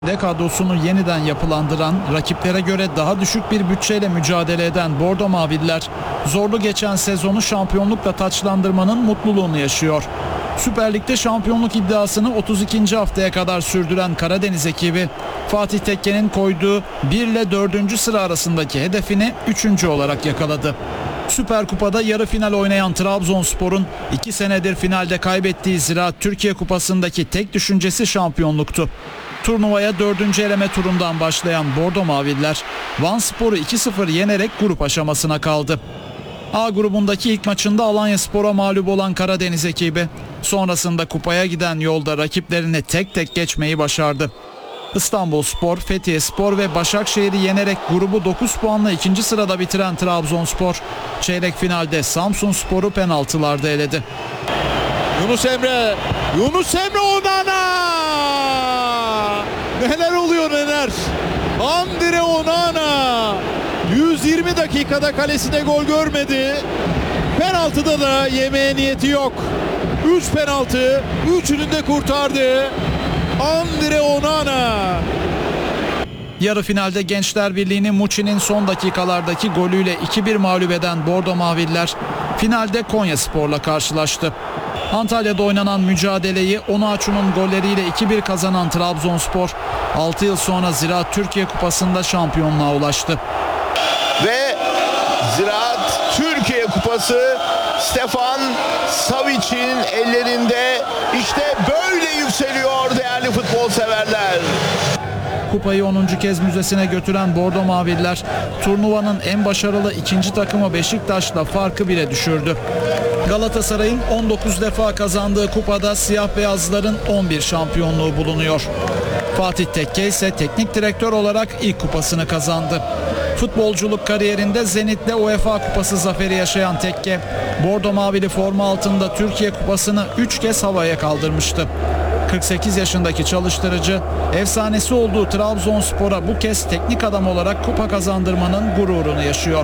Kadrosunu yeniden yapılandıran, rakiplere göre daha düşük bir bütçeyle mücadele eden Bordo Mavililer, zorlu geçen sezonu şampiyonlukla taçlandırmanın mutluluğunu yaşıyor. Süper Lig'de şampiyonluk iddiasını 32. haftaya kadar sürdüren Karadeniz ekibi, Fatih Tekke'nin koyduğu 1 ile 4. sıra arasındaki hedefini 3. olarak yakaladı. Süper Kupa'da yarı final oynayan Trabzonspor'un 2 senedir finalde kaybettiği Ziraat Türkiye Kupası'ndaki tek düşüncesi şampiyonluktu. Turnuvaya 4. eleme turundan başlayan Bordo Mavililer, Vanspor'u 2-0 yenerek grup aşamasına kaldı. A grubundaki ilk maçında Alanyaspor'a mağlup olan Karadeniz ekibi, sonrasında kupaya giden yolda rakiplerini tek tek geçmeyi başardı. İstanbulspor, Fethiyespor ve Başakşehir'i yenerek grubu 9 puanla 2. sırada bitiren Trabzonspor, çeyrek finalde Samsunspor'u penaltılarda eledi. Yunus Emre Onana! Neler oluyor neler? Andre Onana 120 dakikada kalesine gol görmedi. Penaltıda da yemeye niyeti yok. 3 penaltı, 3'ünü de kurtardı. Andre Onana. Yarı finalde Gençler Birliği'ni Muçi'nin son dakikalardaki golüyle 2-1 mağlup eden Bordo Mavililer finalde Konyaspor'la karşılaştı. Antalya'da oynanan mücadeleyi Onuachu'nun golleriyle 2-1 kazanan Trabzonspor 6 yıl sonra Ziraat Türkiye Kupası'nda şampiyonluğa ulaştı. Ve Ziraat Türkiye Kupası Stefan Savic'in ellerinde, işte böyle yükseliyor değerli futbol severler. Kupayı 10. kez müzesine götüren Bordo Mavililer, turnuvanın en başarılı ikinci takımı Beşiktaş'la farkı 1'e düşürdü. Galatasaray'ın 19 defa kazandığı kupada siyah beyazların 11 şampiyonluğu bulunuyor. Fatih Tekke ise teknik direktör olarak ilk kupasını kazandı. Futbolculuk kariyerinde Zenit'le UEFA Kupası zaferi yaşayan Tekke, Bordo Mavili forma altında Türkiye Kupası'nı 3 kez havaya kaldırmıştı. 48 yaşındaki çalıştırıcı, efsanesi olduğu Trabzonspor'a bu kez teknik adam olarak kupa kazandırmanın gururunu yaşıyor.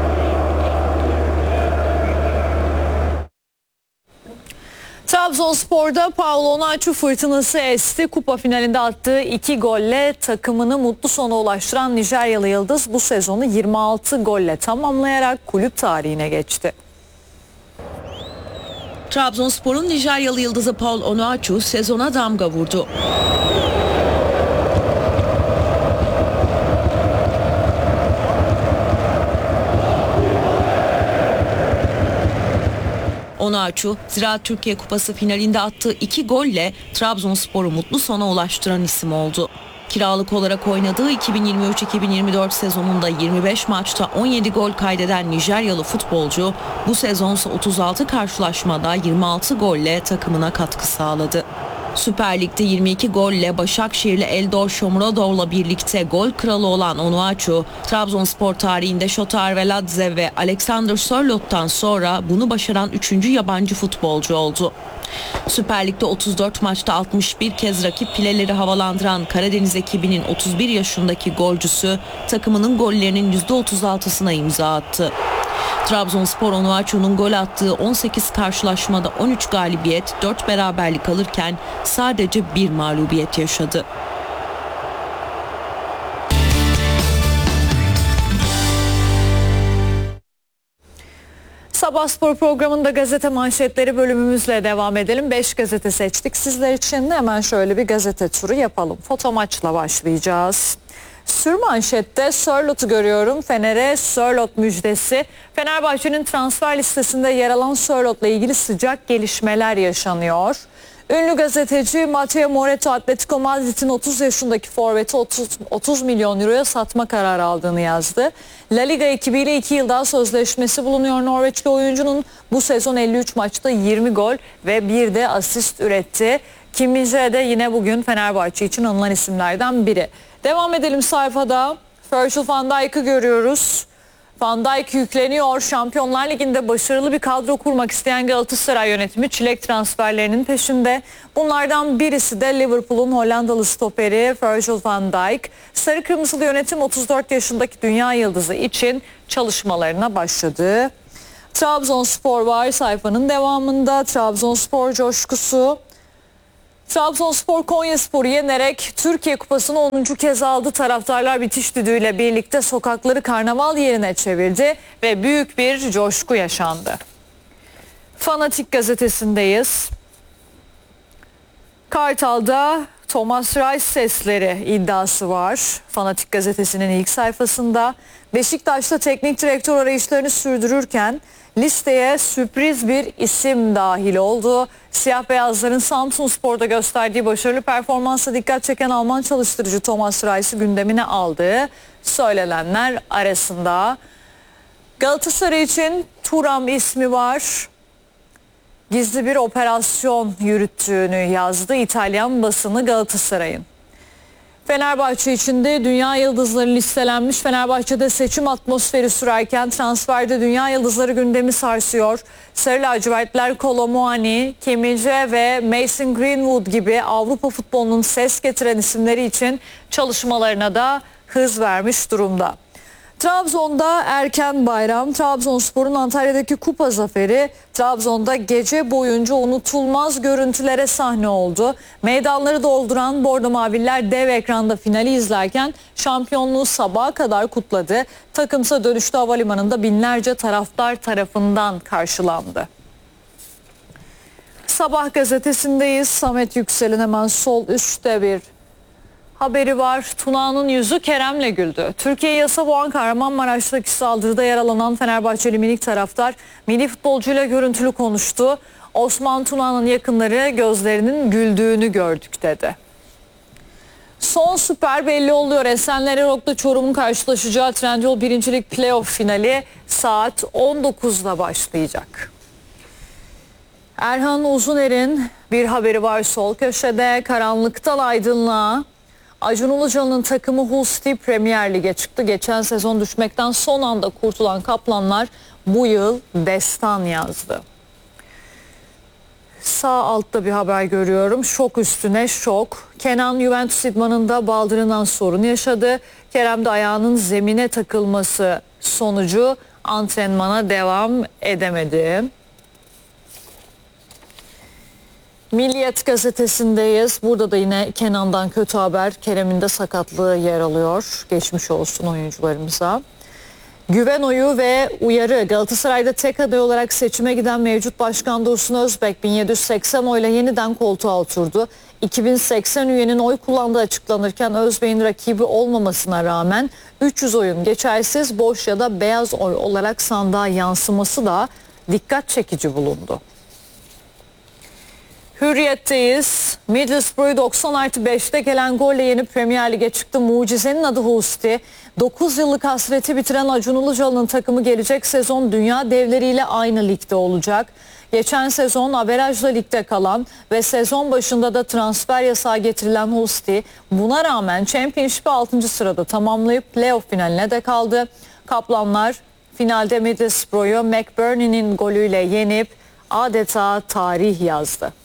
Trabzonspor'da Paulo Onuachu fırtınası esti. Kupa finalinde attığı 2 golle takımını mutlu sona ulaştıran Nijeryalı yıldız bu sezonu 26 golle tamamlayarak kulüp tarihine geçti. Trabzonspor'un Nijeryalı yıldızı Paulo Onuachu sezona damga vurdu. Onuachu, Ziraat Türkiye Kupası finalinde attığı 2 golle Trabzonspor'u mutlu sona ulaştıran isim oldu. Kiralık olarak oynadığı 2023-2024 sezonunda 25 maçta 17 gol kaydeden Nijeryalı futbolcu bu sezonsa 36 karşılaşmada 26 golle takımına katkı sağladı. Süper Lig'de 22 golle Başakşehirli Eldor Shomurodov'la birlikte gol kralı olan Onuachu, Trabzonspor tarihinde Shotar Veladze ve Alexander Sörlot'tan sonra bunu başaran 3. yabancı futbolcu oldu. Süper Lig'de 34 maçta 61 kez rakip fileleri havalandıran Karadeniz ekibinin 31 yaşındaki golcüsü takımının gollerinin %36'sına imza attı. Trabzonspor Onuachu'nun gol attığı 18 karşılaşmada 13 galibiyet, 4 beraberlik alırken sadece 1 mağlubiyet yaşadı. Sabah Spor programında gazete manşetleri bölümümüzle devam edelim. 5 gazete seçtik sizler için. Hemen şöyle bir gazete turu yapalım. Foto maçla başlayacağız. Sürmanşette Sörlot'u görüyorum. Fener'e Sörlot müjdesi. Fenerbahçe'nin transfer listesinde yer alan Sörlot'la ilgili sıcak gelişmeler yaşanıyor. Ünlü gazeteci Matteo Moretto Atletico Madrid'in 30 yaşındaki forveti 30 milyon euroya satma kararı aldığını yazdı. La Liga ekibiyle 2 yıl daha sözleşmesi bulunuyor Norveçli oyuncunun. Bu sezon 53 maçta 20 gol ve bir de asist üretti. Kim Min-jae de yine bugün Fenerbahçe için anılan isimlerden biri. Devam edelim sayfada. Virgil van Dijk'ı görüyoruz. Van Dijk yükleniyor. Şampiyonlar Ligi'nde başarılı bir kadro kurmak isteyen Galatasaray yönetimi çilek transferlerinin peşinde. Bunlardan birisi de Liverpool'un Hollandalı stoperi Virgil van Dijk. Sarı Kırmızılı yönetim 34 yaşındaki dünya yıldızı için çalışmalarına başladı. Trabzonspor var sayfanın devamında. Trabzonspor coşkusu. Trabzonspor Konyaspor'u yenerek Türkiye Kupası'nı 10. kez aldı. Taraftarlar bitiş düdüğüyle birlikte sokakları karnaval yerine çevirdi ve büyük bir coşku yaşandı. Fanatik gazetesindeyiz. Kartal'da Thomas Reis sesleri iddiası var. Fanatik gazetesinin ilk sayfasında. Beşiktaş'ta teknik direktör arayışlarını sürdürürken listeye sürpriz bir isim dahil oldu. Siyah beyazların Samsunspor'da gösterdiği başarılı performansla dikkat çeken Alman çalıştırıcı Thomas Reis'i gündemine aldığı söylenenler arasında. Galatasaray için Thuram ismi var. Gizli bir operasyon yürüttüğünü yazdı İtalyan basını Galatasaray'ın. Fenerbahçe içinde dünya yıldızları listelenmiş. Fenerbahçe'de seçim atmosferi sürerken transferde dünya yıldızları gündemi sarsıyor. Sarı lacivertler Kolo Muani, Kim Min-jae ve Mason Greenwood gibi Avrupa futbolunun ses getiren isimleri için çalışmalarına da hız vermiş durumda. Trabzon'da erken bayram, Trabzonspor'un Antalya'daki kupa zaferi Trabzon'da gece boyunca unutulmaz görüntülere sahne oldu. Meydanları dolduran Bordo Maviller dev ekranda finali izlerken şampiyonluğu sabaha kadar kutladı. Takımsa dönüşte havalimanında binlerce taraftar tarafından karşılandı. Sabah gazetesindeyiz. Samet Yüksel'in hemen sol üstte bir haberi var. Tuna'nın yüzü Kerem'le güldü. Türkiye yasa boğan Kahramanmaraş'taki saldırıda yaralanan Fenerbahçeli minik taraftar milli futbolcuyla görüntülü konuştu. Osman Tuna'nın yakınları gözlerinin güldüğünü gördük dedi. Son süper belli oluyor. Esenler Erok'ta Çorum'un karşılaşacağı Trendyol birincilik playoff finali saat 19'da başlayacak. Erhan Uzuner'in bir haberi var sol köşede. Karanlıktan aydınlığa. Acun Ilıcalı'nın takımı Hull City Premier Lig'e çıktı. Geçen sezon düşmekten son anda kurtulan Kaplanlar bu yıl destan yazdı. Sağ altta bir haber görüyorum. Şok üstüne şok. Kenan Juventus idmanında baldırından sorun yaşadı. Kerem de ayağının zemine takılması sonucu antrenmana devam edemedi. Milliyet gazetesindeyiz. Burada da yine Kenan'dan kötü haber. Kerem'in de sakatlığı yer alıyor. Geçmiş olsun oyuncularımıza. Güven oyu ve uyarı. Galatasaray'da tek aday olarak seçime giden mevcut başkan Dursun Özbek 1780 oyla yeniden koltuğa oturdu. 2080 üyenin oy kullandığı açıklanırken Özbek'in rakibi olmamasına rağmen 300 oyun geçersiz, boş ya da beyaz oy olarak sandığa yansıması da dikkat çekici bulundu. Hürriyet'teyiz. Middlesbrough 90+5'te gelen golle yenip Premier Lig'e çıktı. Mucizenin adı Hull City. 9 yıllık hasreti bitiren Acun Ilıcalı'nın takımı gelecek sezon dünya devleriyle aynı ligde olacak. Geçen sezon averajla ligde kalan ve sezon başında da transfer yasağı getirilen Hull City buna rağmen Championship'i 6. sırada tamamlayıp playoff finaline de kaldı. Kaplanlar finalde Middlesbrough'u McBurney'nin golüyle yenip adeta tarih yazdı.